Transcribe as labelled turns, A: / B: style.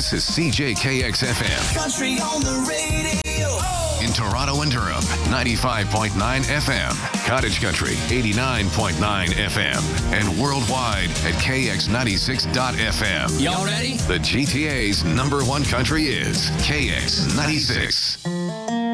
A: This is CJKX FM.
B: Country on the radio.
A: In Toronto and Durham, 95.9 FM. Cottage Country, 89.9 FM. And worldwide at KX96.FM.
B: Y'all ready?
A: The GTA's #1 country is KX96.